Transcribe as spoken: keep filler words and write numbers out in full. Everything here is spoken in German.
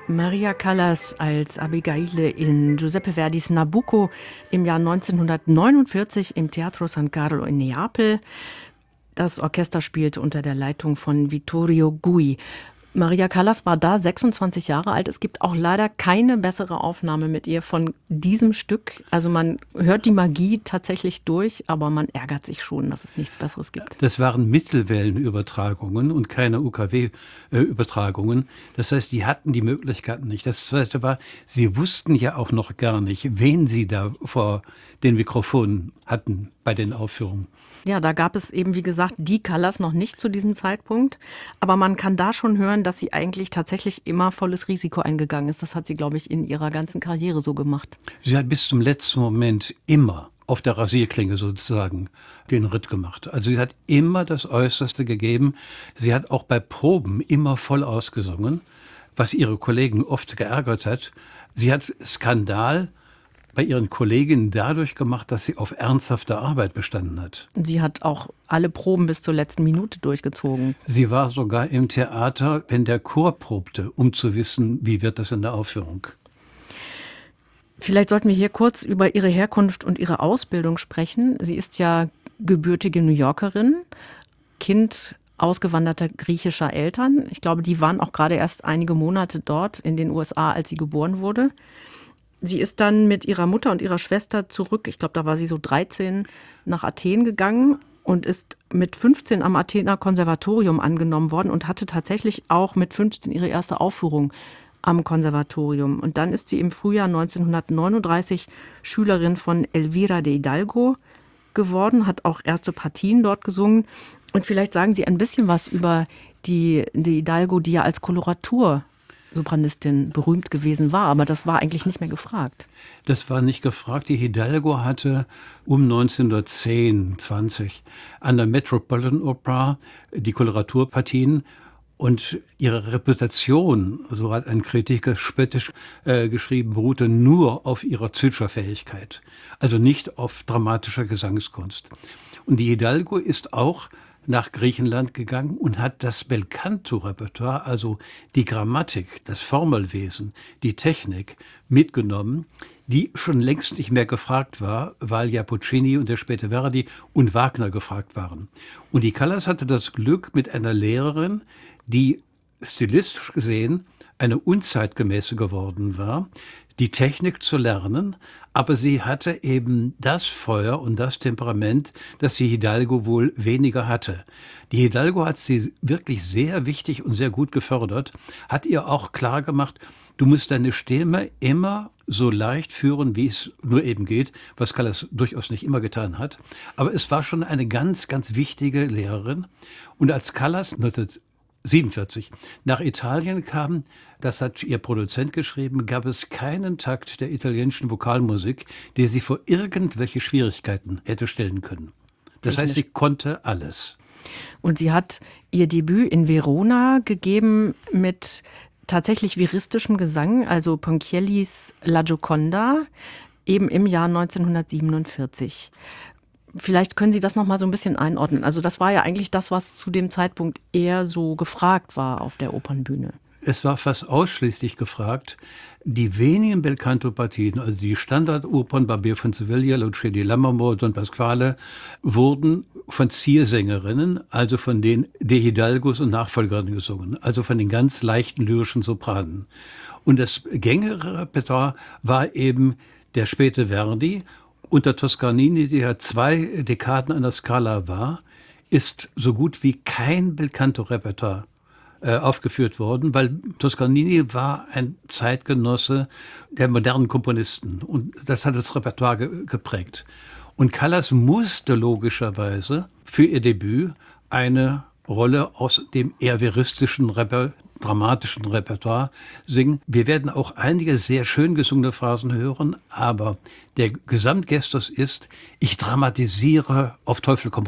Maria Callas als Abigail in Giuseppe Verdis Nabucco im Jahr neunzehnhundertneunundvierzig im Teatro San Carlo in Neapel. Das Orchester spielte unter der Leitung von Vittorio Gui. Maria Callas war da sechsundzwanzig Jahre alt. Es gibt auch leider keine bessere Aufnahme mit ihr von diesem Stück. Also man hört die Magie tatsächlich durch, aber man ärgert sich schon, dass es nichts Besseres gibt. Das waren Mittelwellenübertragungen und keine U K W-Übertragungen. Das heißt, die hatten die Möglichkeiten nicht. Das Zweite war, sie wussten ja auch noch gar nicht, wen sie da vor den Mikrofonen hatten bei den Aufführungen. Ja, da gab es eben, wie gesagt, die Callas noch nicht zu diesem Zeitpunkt. Aber man kann da schon hören, dass sie eigentlich tatsächlich immer volles Risiko eingegangen ist. Das hat sie, glaube ich, in ihrer ganzen Karriere so gemacht. Sie hat bis zum letzten Moment immer auf der Rasierklinge sozusagen den Ritt gemacht. Also sie hat immer das Äußerste gegeben. Sie hat auch bei Proben immer voll ausgesungen, was ihre Kollegen oft geärgert hat. Sie hat Skandal bei ihren Kolleginnen dadurch gemacht, dass sie auf ernsthafte Arbeit bestanden hat. Sie hat auch alle Proben bis zur letzten Minute durchgezogen. Sie war sogar im Theater, wenn der Chor probte, um zu wissen, wie wird das in der Aufführung. Vielleicht sollten wir hier kurz über ihre Herkunft und ihre Ausbildung sprechen. Sie ist ja gebürtige New Yorkerin, Kind ausgewanderter griechischer Eltern. Ich glaube, die waren auch gerade erst einige Monate dort in den U S A, als sie geboren wurde. Sie ist dann mit ihrer Mutter und ihrer Schwester zurück, ich glaube, da war sie so dreizehn, nach Athen gegangen und ist mit fünfzehn am Athener Konservatorium angenommen worden und hatte tatsächlich auch mit fünfzehn ihre erste Aufführung am Konservatorium. Und dann ist sie im Frühjahr neunzehnhundertneununddreißig Schülerin von Elvira de Hidalgo geworden, hat auch erste Partien dort gesungen. Und vielleicht sagen Sie ein bisschen was über die de Hidalgo, die ja als Koloratur Sopranistin berühmt gewesen war, aber das war eigentlich nicht mehr gefragt. Das war nicht gefragt. Die Hidalgo hatte um neunzehnhundertzehn, zwanzig an der Metropolitan Opera die Koloraturpartien und ihre Reputation, so hat ein Kritiker spöttisch äh, geschrieben, beruhte nur auf ihrer Zwitscherfähigkeit, also nicht auf dramatischer Gesangskunst. Und die Hidalgo ist auch nach Griechenland gegangen und hat das Belcanto-Repertoire, also die Grammatik, das Formelwesen, die Technik mitgenommen, die schon längst nicht mehr gefragt war, weil ja Puccini und der späte Verdi und Wagner gefragt waren. Und die Callas hatte das Glück mit einer Lehrerin, die stilistisch gesehen eine unzeitgemäße geworden war, die Technik zu lernen, aber sie hatte eben das Feuer und das Temperament, das die Hidalgo wohl weniger hatte. Die Hidalgo hat sie wirklich sehr wichtig und sehr gut gefördert, hat ihr auch klar gemacht, du musst deine Stimme immer so leicht führen, wie es nur eben geht, was Callas durchaus nicht immer getan hat. Aber es war schon eine ganz, ganz wichtige Lehrerin. Und als Callas neunzehnhundertsiebenundvierzig nach Italien kam, das hat ihr Produzent geschrieben, gab es keinen Takt der italienischen Vokalmusik, der sie vor irgendwelche Schwierigkeiten hätte stellen können. Das heißt, sie konnte alles. Und sie hat ihr Debüt in Verona gegeben mit tatsächlich viristischem Gesang, also Ponchiellis La Gioconda, eben im Jahr neunzehnhundertsiebenundvierzig. Vielleicht können Sie das noch mal so ein bisschen einordnen. Also das war ja eigentlich das, was zu dem Zeitpunkt eher so gefragt war auf der Opernbühne. Es war fast ausschließlich gefragt. Die wenigen Belcanto-Partien, also die Standardopern, Barbier von Sevilla, Lucia di Lammermoor, Don Pasquale, wurden von Ziersängerinnen, also von den De Hidalgos und Nachfolgerinnen gesungen, also von den ganz leichten lyrischen Sopranen. Und das gängige Repertoire war eben der späte Verdi. Unter Toscanini, der zwei Dekaden an der Scala war, ist so gut wie kein Belcanto-Repertoire äh, aufgeführt worden, weil Toscanini war ein Zeitgenosse der modernen Komponisten und das hat das Repertoire ge- geprägt. Und Callas musste logischerweise für ihr Debüt eine Rolle aus dem eher veristischen Repertoire, dramatischen Repertoire singen. Wir werden auch einige sehr schön gesungene Phrasen hören, aber der Gesamtgestus ist, ich dramatisiere auf Teufel komm